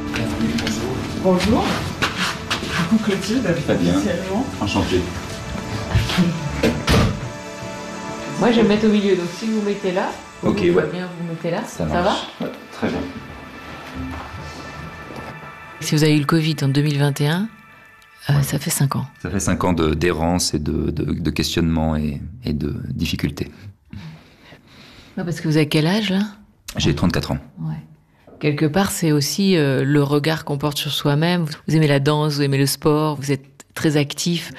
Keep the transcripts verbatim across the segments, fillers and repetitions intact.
Bonjour. Clotilde, Fabien. Enchanté. Moi, je vais me mettre au milieu, donc si vous mettez là, ok, vous, ouais. bien, vous mettez là, ça, ça va ouais, très bien. Si vous avez eu le Covid en deux mille vingt et un, euh, ouais. ça fait cinq ans. Ça fait cinq ans de, d'errance et de, de, de questionnement et, et de difficultés. Ouais, parce que vous avez quel âge, là ? J'ai trente-quatre ans. Ouais. Quelque part, c'est aussi euh, le regard qu'on porte sur soi-même. Vous aimez la danse, vous aimez le sport, vous êtes très actif.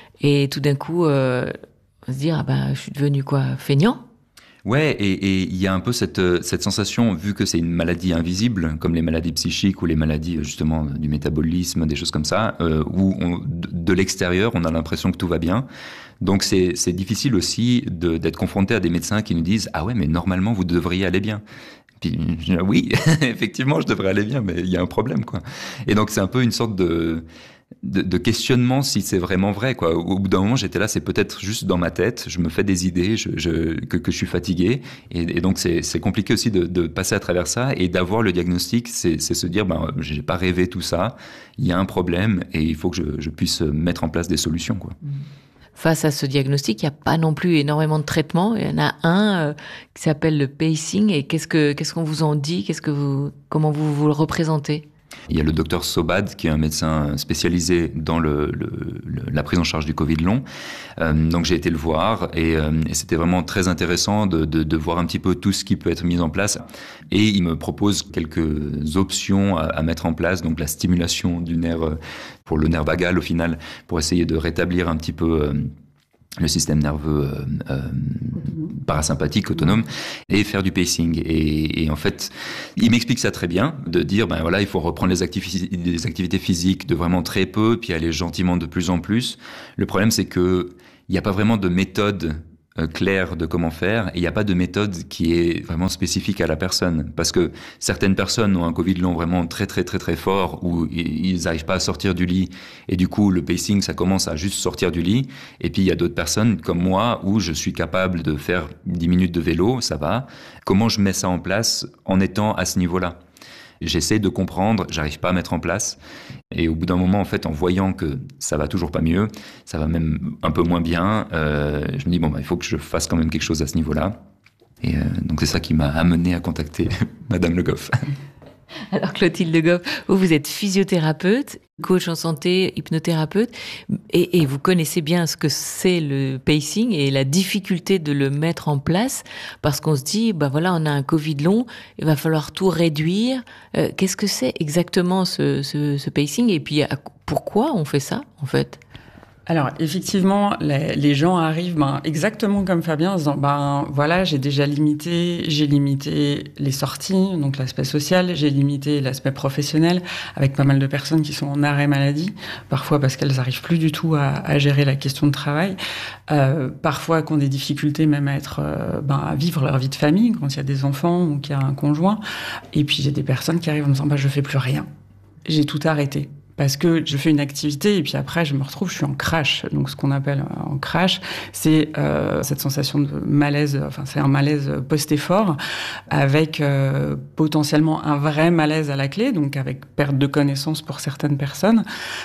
Et tout d'un coup, euh, on se dit, ah ben, je suis devenu quoi, feignant ? Ouais, et il y a un peu cette, cette sensation, vu que c'est une maladie invisible, comme les maladies psychiques ou les maladies justement du métabolisme, des choses comme ça, euh, où on, de l'extérieur, on a l'impression que tout va bien. Donc c'est, c'est difficile aussi de, d'être confronté à des médecins qui nous disent « Ah ouais, mais normalement, vous devriez aller bien ». Puis je dis, oui, effectivement, je devrais aller bien, mais il y a un problème, quoi. Et donc c'est un peu une sorte de, de, de questionnement si c'est vraiment vrai, quoi. Au bout d'un moment, j'étais là, c'est peut-être juste dans ma tête, je me fais des idées, je, je, que, que je suis fatigué, et, et donc c'est, c'est compliqué aussi de, de passer à travers ça et d'avoir le diagnostic, c'est, c'est se dire, ben, j'ai pas rêvé tout ça, il y a un problème et il faut que je, je puisse mettre en place des solutions, quoi. Mmh. Face à ce diagnostic, il n'y a pas non plus énormément de traitements. Il y en a un euh, qui s'appelle le pacing. Et qu'est-ce que qu'est-ce qu'on vous en dit ? Qu'est-ce que vous comment vous vous le représentez ? Il y a le docteur Sobad, qui est un médecin spécialisé dans le, le, le, la prise en charge du Covid long. Euh, donc j'ai été le voir et, euh, et c'était vraiment très intéressant de, de, de voir un petit peu tout ce qui peut être mis en place. Et il me propose quelques options à, à mettre en place, donc la stimulation du nerf, pour le nerf vagal au final, pour essayer de rétablir un petit peu... Euh, le système nerveux euh, euh, parasympathique, autonome, et faire du pacing. Et, et en fait, il m'explique ça très bien, de dire, ben voilà, il faut reprendre les, activi- les activités physiques de vraiment très peu, puis aller gentiment de plus en plus. Le problème, c'est que il n'y a pas vraiment de méthode euh, claire de comment faire, et il n'y a pas de méthode qui est vraiment spécifique à la personne. Parce que certaines personnes ont un Covid long vraiment très très très très fort, où ils n'arrivent pas à sortir du lit, et du coup le pacing ça commence à juste sortir du lit. Et puis il y a d'autres personnes comme moi, où je suis capable de faire dix minutes de vélo, ça va. Comment je mets ça en place en étant à ce niveau-là ? J'essaie de comprendre, j'arrive pas à mettre en place. Et au bout d'un moment, en fait, en voyant que ça va toujours pas mieux, ça va même un peu moins bien, euh, je me dis, bon, bah, il faut que je fasse quand même quelque chose à ce niveau-là. Et euh, donc, c'est ça qui m'a amené à contacter Madame Le Goff. Alors, Clotilde Le Goff, vous, vous êtes physiothérapeute, coach en santé, hypnothérapeute, et, et vous connaissez bien ce que c'est le pacing et la difficulté de le mettre en place, parce qu'on se dit, bah voilà, on a un Covid long, il va falloir tout réduire. Euh, qu'est-ce que c'est exactement ce, ce, ce pacing ? Et puis, pourquoi on fait ça, en fait ? Alors, effectivement, les, les gens arrivent ben, exactement comme Fabien en se disant, ben voilà, j'ai déjà limité, j'ai limité les sorties, donc l'aspect social, j'ai limité l'aspect professionnel, avec pas mal de personnes qui sont en arrêt maladie, parfois parce qu'elles n'arrivent plus du tout à, à gérer la question de travail, euh, parfois qui ont des difficultés même à être, euh, ben, à vivre leur vie de famille, quand il y a des enfants ou qu'il y a un conjoint. Et puis, j'ai des personnes qui arrivent en me disant, ben, je fais plus rien, j'ai tout arrêté. Parce que je fais une activité et puis après, je me retrouve, je suis en crash. Donc, ce qu'on appelle en crash, c'est euh, cette sensation de malaise, enfin, c'est un malaise post-effort avec euh, potentiellement un vrai malaise à la clé, donc avec perte de connaissance pour certaines personnes.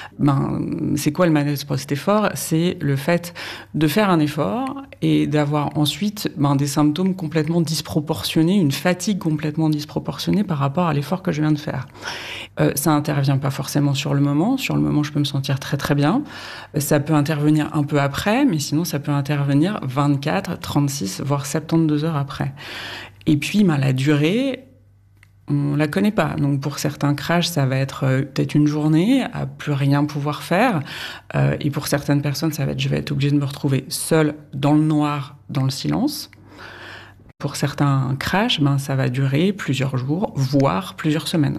Ben, c'est quoi le malaise post-effort ? C'est le fait de faire un effort et d'avoir ensuite ben, des symptômes complètement disproportionnés, une fatigue complètement disproportionnée par rapport à l'effort que je viens de faire. Euh, ça intervient pas forcément sur le moment. Sur le moment, je peux me sentir très très bien. Ça peut intervenir un peu après, mais sinon, ça peut intervenir vingt-quatre, trente-six, voire soixante-douze heures après. Et puis, ben, la durée, on la connaît pas. Donc, pour certains crashs, ça va être euh, peut-être une journée à plus rien pouvoir faire. Euh, et pour certaines personnes, ça va être, je vais être obligée de me retrouver seule dans le noir, dans le silence. Pour certains crashs, ben, ça va durer plusieurs jours, voire plusieurs semaines.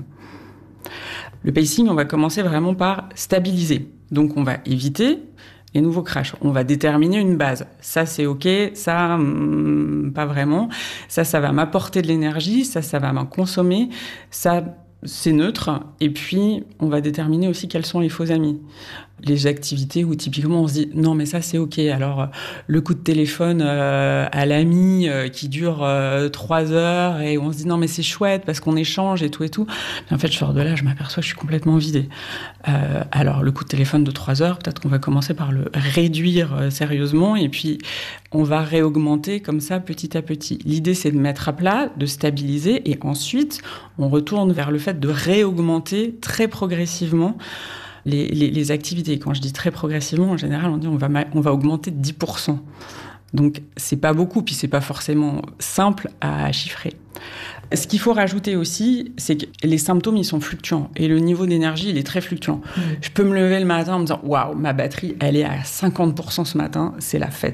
Le pacing, on va commencer vraiment par stabiliser. Donc, on va éviter les nouveaux crashs. On va déterminer une base. Ça, c'est OK. Ça, hum, pas vraiment. Ça, ça va m'apporter de l'énergie. Ça, ça va m'en consommer. Ça, c'est neutre. Et puis, on va déterminer aussi quels sont les faux amis. Les activités où typiquement on se dit non mais ça c'est ok. Alors le coup de téléphone euh, à l'ami euh, qui dure euh, trois heures et où on se dit non mais c'est chouette parce qu'on échange et tout et tout. Mais en fait je sors de là, je m'aperçois que je suis complètement vidée. Euh, alors le coup de téléphone de trois heures, peut-être qu'on va commencer par le réduire euh, sérieusement et puis on va réaugmenter comme ça petit à petit. L'idée c'est de mettre à plat, de stabiliser et ensuite on retourne vers le fait de réaugmenter très progressivement Les, les, les activités. Quand je dis très progressivement, en général, on dit on va, on va augmenter de dix pour cent. Donc, c'est pas beaucoup, puis c'est pas forcément simple à chiffrer. Ce qu'il faut rajouter aussi, c'est que les symptômes, ils sont fluctuants. Et le niveau d'énergie, il est très fluctuant. Mmh. Je peux me lever le matin en me disant « Waouh, ma batterie, elle est à cinquante pour cent ce matin, c'est la fête. »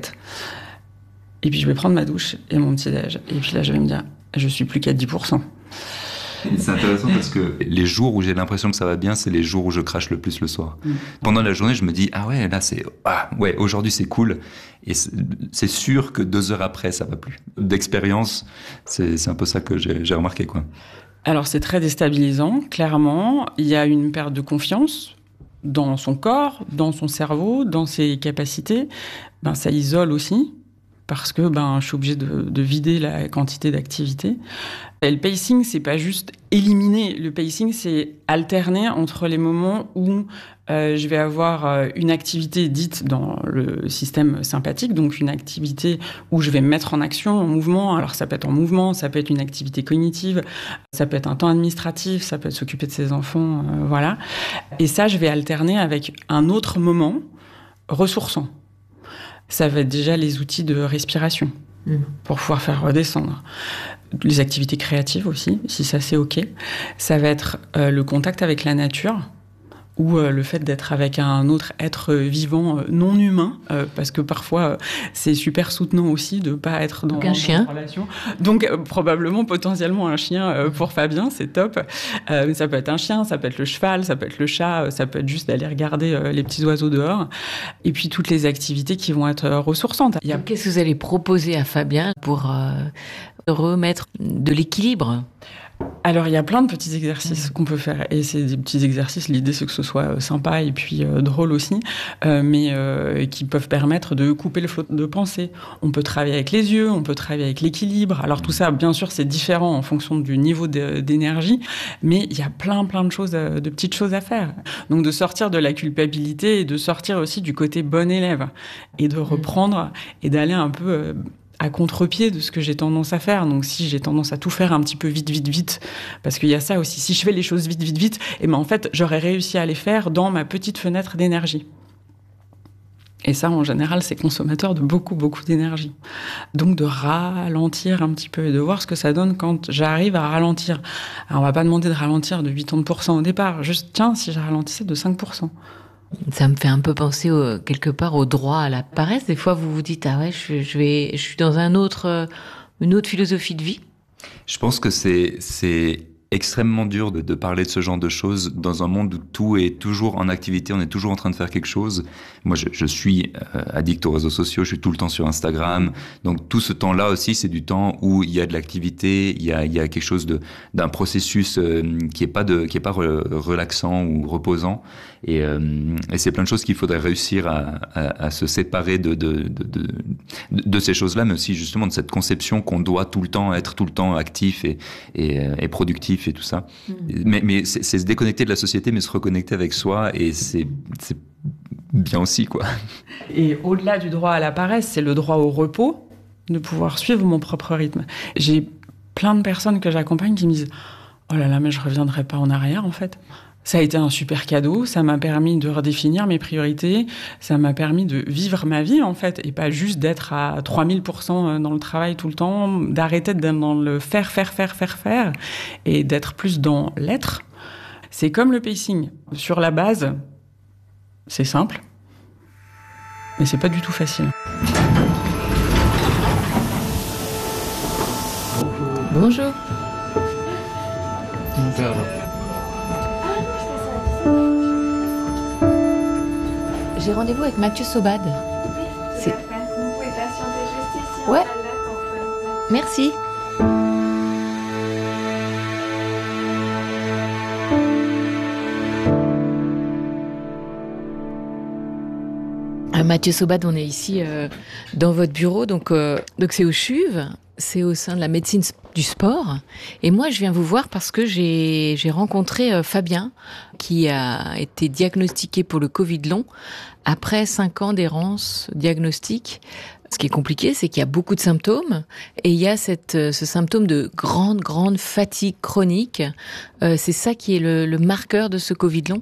Et puis, je vais prendre ma douche et mon petit-déj. Et puis là, je vais me dire « Je suis plus qu'à dix pour cent. » C'est intéressant parce que les jours où j'ai l'impression que ça va bien, c'est les jours où je crache le plus le soir. Mmh. Pendant la journée, je me dis ah ouais là c'est ah ouais aujourd'hui c'est cool et c'est, c'est sûr que deux heures après ça va plus. D'expérience, c'est, c'est un peu ça que j'ai, j'ai remarqué quoi. Alors c'est très déstabilisant, clairement. Il y a une perte de confiance dans son corps, dans son cerveau, dans ses capacités. Ben ça isole aussi. Parce que ben, je suis obligée de, de vider la quantité d'activité. Et le pacing, c'est pas juste éliminer. Le pacing, c'est alterner entre les moments où euh, je vais avoir euh, une activité dite dans le système sympathique, donc une activité où je vais me mettre en action, en mouvement. Alors ça peut être en mouvement, ça peut être une activité cognitive, ça peut être un temps administratif, ça peut être s'occuper de ses enfants, euh, voilà. Et ça, je vais alterner avec un autre moment ressourçant. Ça va être déjà les outils de respiration mmh. pour pouvoir faire redescendre. Les activités créatives aussi, si ça c'est OK. Ça va être euh, le contact avec la nature ou euh, le fait d'être avec un autre être vivant euh, non humain, euh, parce que parfois euh, c'est super soutenant aussi de pas être dans, Donc un dans chien. une relation. Donc euh, probablement potentiellement un chien euh, pour Fabien, c'est top. Euh, mais ça peut être un chien, ça peut être le cheval, ça peut être le chat, euh, ça peut être juste d'aller regarder euh, les petits oiseaux dehors. Et puis toutes les activités qui vont être euh, ressourçantes. Il y a... Qu'est-ce que vous allez proposer à Fabien pour euh, remettre de l'équilibre ? Alors, il y a plein de petits exercices mmh. qu'on peut faire. Et c'est des petits exercices, l'idée, c'est que ce soit sympa et puis euh, drôle aussi, euh, mais euh, qui peuvent permettre de couper le flot de pensée. On peut travailler avec les yeux, on peut travailler avec l'équilibre. Alors, tout ça, bien sûr, c'est différent en fonction du niveau de, d'énergie, mais il y a plein, plein de choses, de petites choses à faire. Donc, de sortir de la culpabilité et de sortir aussi du côté bon élève et de reprendre mmh. et d'aller un peu... Euh, à contre-pied de ce que j'ai tendance à faire. Donc, si j'ai tendance à tout faire un petit peu vite, vite, vite, parce qu'il y a ça aussi. Si je fais les choses vite, vite, vite, et ben en fait, j'aurais réussi à les faire dans ma petite fenêtre d'énergie. Et ça, en général, c'est consommateur de beaucoup, beaucoup d'énergie. Donc, de ralentir un petit peu et de voir ce que ça donne quand j'arrive à ralentir. Alors, on va pas demander de ralentir de quatre-vingts pour cent au départ. Juste, tiens, si je ralentissais de cinq pour cent. Ça me fait un peu penser au, quelque part au droit à la paresse. Des fois, vous vous dites ah ouais, je, je vais, je suis dans un autre, une autre philosophie de vie. Je pense que c'est c'est extrêmement dur de, de parler de ce genre de choses dans un monde où tout est toujours en activité, on est toujours en train de faire quelque chose. Moi, je, je suis euh, addict aux réseaux sociaux, je suis tout le temps sur Instagram. Donc, tout ce temps-là aussi, c'est du temps où il y a de l'activité, il y a, il y a quelque chose de, d'un processus euh, qui est pas de, qui est pas re, relaxant ou reposant. Et, euh, et c'est plein de choses qu'il faudrait réussir à, à, à se séparer de, de, de, de, de ces choses-là, mais aussi justement de cette conception qu'on doit tout le temps être tout le temps actif et, et, et productif et tout ça. Mmh. Mais, mais c'est, c'est se déconnecter de la société, mais se reconnecter avec soi, et c'est, c'est bien aussi, quoi. Et au-delà du droit à la paresse, c'est le droit au repos, de pouvoir suivre mon propre rythme. J'ai plein de personnes que j'accompagne qui me disent « Oh là là, mais je reviendrai pas en arrière, en fait ». Ça a été un super cadeau, ça m'a permis de redéfinir mes priorités, ça m'a permis de vivre ma vie, en fait, et pas juste d'être à trois mille pour cent dans le travail tout le temps, d'arrêter d'être dans le faire, faire, faire, faire, faire, et d'être plus dans l'être. C'est comme le pacing. Sur la base, c'est simple, mais c'est pas du tout facile. Bonjour. Bonjour. J'ai rendez-vous avec Mathieu Sobad. Oui, c'est... Vous pouvez patienter juste ici. Ouais. Merci. Ah, Mathieu Sobad, on est ici euh, dans votre bureau, donc euh, donc c'est au CHUV, c'est au sein de la médecine du sport. Et moi, je viens vous voir parce que j'ai j'ai rencontré euh, Fabien, qui a été diagnostiqué pour le Covid long après cinq ans d'errance diagnostique. Ce qui est compliqué, c'est qu'il y a beaucoup de symptômes et il y a cette, ce symptôme de grande, grande fatigue chronique. Euh, c'est ça qui est le, le marqueur de ce Covid long ?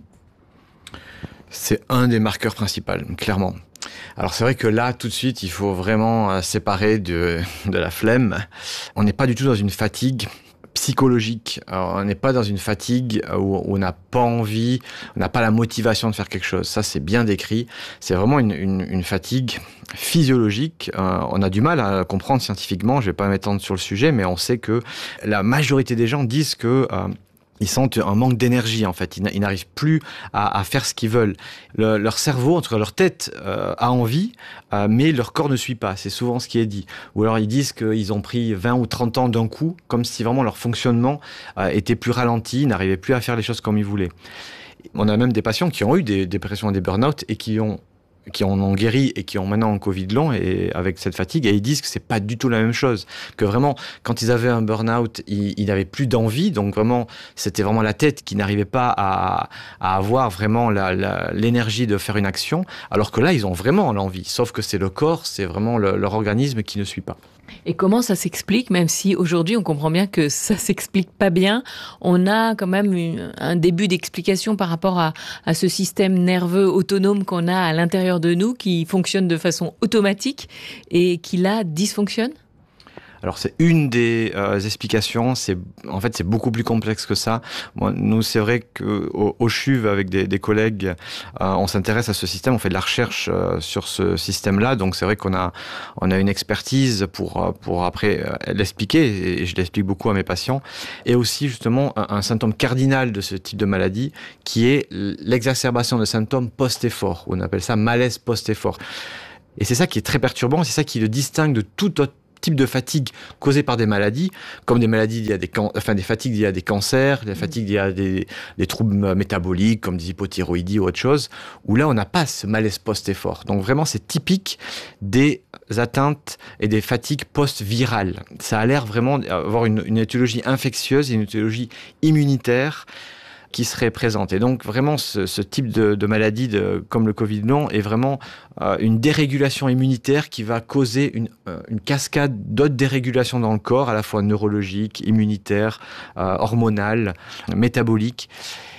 C'est un des marqueurs principaux, clairement. Alors c'est vrai que là, tout de suite, il faut vraiment séparer de, de la flemme. On n'est pas du tout dans une fatigue psychologique. Alors, on n'est pas dans une fatigue où, où on n'a pas envie, on n'a pas la motivation de faire quelque chose. Ça, c'est bien décrit. C'est vraiment une, une, une fatigue physiologique. Euh, on a du mal à comprendre scientifiquement. Je ne vais pas m'étendre sur le sujet, mais on sait que la majorité des gens disent que euh, ils sentent un manque d'énergie, en fait. Ils n'arrivent plus à, à faire ce qu'ils veulent. Le, leur cerveau, en tout cas leur tête, euh, a envie, euh, mais leur corps ne suit pas. C'est souvent ce qui est dit. Ou alors ils disent qu'ils ont pris vingt ou trente ans d'un coup, comme si vraiment leur fonctionnement euh, était plus ralenti, ils n'arrivaient plus à faire les choses comme ils voulaient. On a même des patients qui ont eu des dépressions et des burn-out et qui ont qui en ont guéri et qui ont maintenant un Covid long et avec cette fatigue, et ils disent que c'est pas du tout la même chose, que vraiment quand ils avaient un burn-out, ils, ils n'avaient plus d'envie, donc vraiment c'était vraiment la tête qui n'arrivait pas à, à avoir vraiment la, la, l'énergie de faire une action, alors que là ils ont vraiment l'envie, sauf que c'est le corps, c'est vraiment le, leur organisme qui ne suit pas. Et comment ça s'explique, même si aujourd'hui on comprend bien que ça s'explique pas bien, on a quand même une, un début d'explication par rapport à, à ce système nerveux autonome qu'on a à l'intérieur de nous, qui fonctionne de façon automatique et qui là dysfonctionne ? Alors c'est une des euh, explications, c'est, en fait c'est beaucoup plus complexe que ça. Moi, nous c'est vrai qu'au au CHUV avec des, des collègues, euh, on s'intéresse à ce système, on fait de la recherche euh, sur ce système-là, donc c'est vrai qu'on a, on a une expertise pour, pour après euh, l'expliquer, et je l'explique beaucoup à mes patients, et aussi justement un, un symptôme cardinal de ce type de maladie qui est l'exacerbation de symptômes post-effort, on appelle ça malaise post-effort. Et c'est ça qui est très perturbant, c'est ça qui le distingue de tout autre type de fatigue causée par des maladies, comme des maladies liées à des, can- enfin, des fatigues liées à des cancers, des fatigues liées à des, des troubles métaboliques, comme des hypothyroïdies ou autre chose, où là, on n'a pas ce malaise post-effort. Donc vraiment, c'est typique des atteintes et des fatigues post-virales. Ça a l'air vraiment d'avoir une, une étiologie infectieuse et une étiologie immunitaire qui serait présente. Et donc, vraiment, ce, ce type de, de maladie, de, comme le Covid long, est vraiment euh, une dérégulation immunitaire qui va causer une, euh, une cascade d'autres dérégulations dans le corps, à la fois neurologiques, immunitaires, euh, hormonales, métaboliques.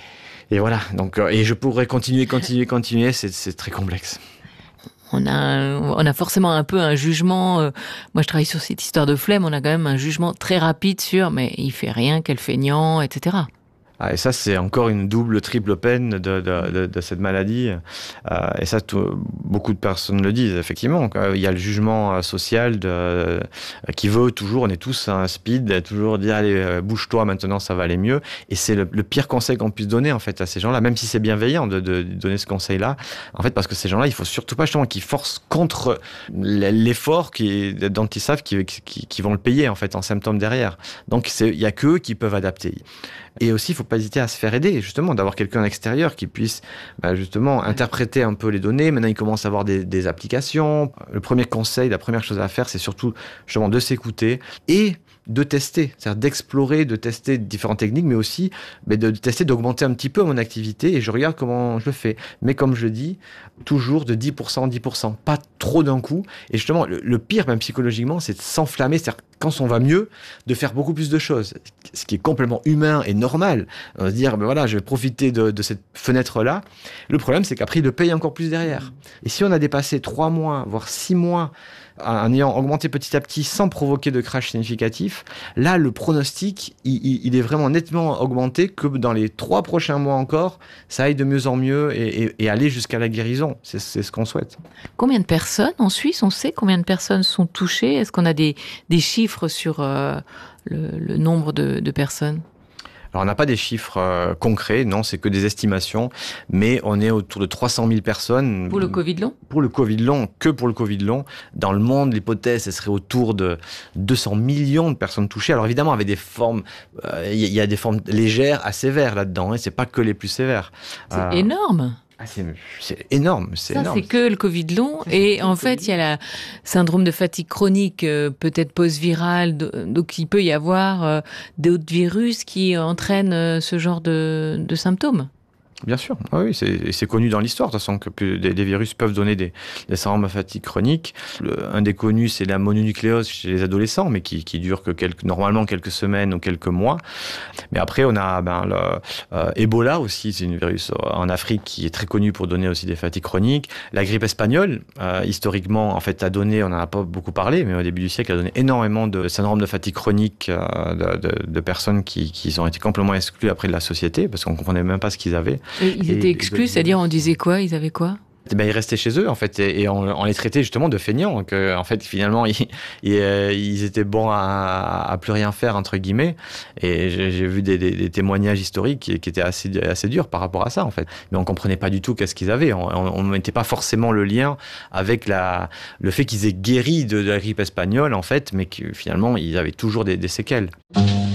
Et voilà. Donc, euh, et je pourrais continuer, continuer, continuer. C'est, c'est très complexe. On a, on a forcément un peu un jugement. Euh, moi, je travaille sur cette histoire de flemme. On a quand même un jugement très rapide sur, mais il fait rien, quel feignant, et cetera. Ah, et ça, c'est encore une double, triple peine de, de, de, de cette maladie. Euh, et ça, tout, beaucoup de personnes le disent, effectivement. Il y a le jugement social de, euh, qui veut toujours, on est tous un speed, toujours dire, allez, bouge-toi, maintenant, ça va aller mieux. Et c'est le, le pire conseil qu'on puisse donner, en fait, à ces gens-là, même si c'est bienveillant de, de, de donner ce conseil-là. En fait, parce que ces gens-là, il faut surtout pas, justement, qu'ils forcent contre l'effort qui, dont ils savent qu'ils, qu'ils, qu'ils vont le payer, en fait, en symptômes derrière. Donc, c'est, il y a qu'eux qui peuvent adapter. Et aussi, il ne faut pas hésiter à se faire aider, justement, d'avoir quelqu'un à l'extérieur qui puisse, bah, justement, interpréter un peu les données. Maintenant, il commence à avoir des, des applications. Le premier conseil, la première chose à faire, c'est surtout, justement, de s'écouter et de tester, c'est-à-dire d'explorer, de tester différentes techniques, mais aussi mais de tester, d'augmenter un petit peu mon activité, et je regarde comment je le fais. Mais comme je le dis, toujours de dix pour cent, dix pour cent, pas trop d'un coup. Et justement, le, le pire, même psychologiquement, c'est de s'enflammer, c'est-à-dire quand on va mieux, de faire beaucoup plus de choses, ce qui est complètement humain et normal. On va se dire, ben voilà, je vais profiter de, de cette fenêtre-là. Le problème, c'est qu'après, il le paye encore plus derrière. Et si on a dépassé trois mois, voire six mois, en ayant augmenté petit à petit sans provoquer de crash significatif, là, le pronostic, il, il, il est vraiment nettement augmenté que dans les trois prochains mois encore, ça aille de mieux en mieux et, et, et aller jusqu'à la guérison. C'est, c'est ce qu'on souhaite. Combien de personnes en Suisse, on sait combien de personnes sont touchées ? Est-ce qu'on a des, des chiffres sur euh, le, le nombre de, de personnes ? Alors, on n'a pas des chiffres euh, concrets, non, c'est que des estimations, mais on est autour de trois cent mille personnes. Pour le Covid long ? Pour le Covid long, que pour le Covid long. Dans le monde, l'hypothèse, ce serait autour de deux cents millions de personnes touchées. Alors, évidemment, avec des formes, il euh, y, y a des formes légères à sévères là-dedans, et hein, c'est pas que les plus sévères. C'est euh... énorme. Ah, c'est, c'est énorme, c'est Ça, énorme. c'est que le Covid long. Et en fait, il y a la syndrome de fatigue chronique, euh, peut-être post-viral. Donc, il peut y avoir euh, d'autres virus qui entraînent euh, ce genre de, de symptômes. Bien sûr, oui, c'est, c'est connu dans l'histoire, de toute façon, que des, des virus peuvent donner des, des syndromes de fatigue chronique. Le, un des connus, c'est la mononucléose chez les adolescents, mais qui, qui dure que quelques, normalement quelques semaines ou quelques mois. Mais après, on a ben, le, euh, Ebola aussi, c'est un virus en Afrique qui est très connu pour donner aussi des fatigues chroniques. La grippe espagnole, euh, historiquement, en fait, a donné, on n'en a pas beaucoup parlé, mais au début du siècle, a donné énormément de syndromes de fatigue chronique euh, de, de, de personnes qui, qui ont été complètement exclues après de la société, parce qu'on ne comprenait même pas ce qu'ils avaient. Et ils étaient Et- exclus, c'est-à-dire on disait quoi? Ils avaient quoi? Ben, ils restaient chez eux, en fait, et, et on, on les traitait justement de feignants, que, en fait, finalement, ils, ils, euh, ils étaient bons à, à plus rien faire, entre guillemets, et j'ai, j'ai vu des, des, des témoignages historiques qui, qui étaient assez, assez durs par rapport à ça, en fait. Mais on comprenait pas du tout qu'est-ce qu'ils avaient, on ne mettait pas forcément le lien avec la, le fait qu'ils aient guéri de, de la grippe espagnole, en fait, mais que finalement, ils avaient toujours des, des séquelles.